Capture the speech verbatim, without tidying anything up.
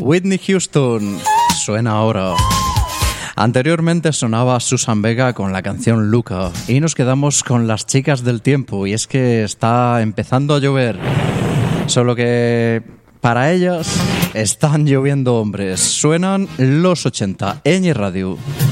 Whitney Houston suena ahora. Anteriormente sonaba Susan Vega con la canción Luca y nos quedamos con las chicas del tiempo, y es que está empezando a llover, solo que para ellas están lloviendo hombres. Suenan los ochenta en Radio.